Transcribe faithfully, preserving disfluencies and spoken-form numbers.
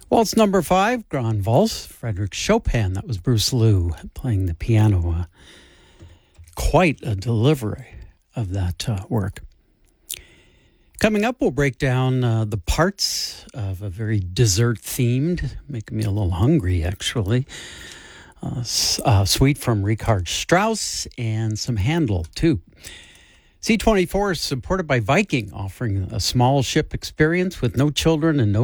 Waltz number five, Grand Valse, Frederick Chopin. That was Bruce Liu playing the piano. Uh, quite a delivery of that uh, work. Coming up, we'll break down uh, the parts of a very dessert-themed, making me a little hungry, actually. Uh, uh, suite from Richard Strauss and some Handel, too. C twenty-four is supported by Viking, offering a small ship experience with no children and no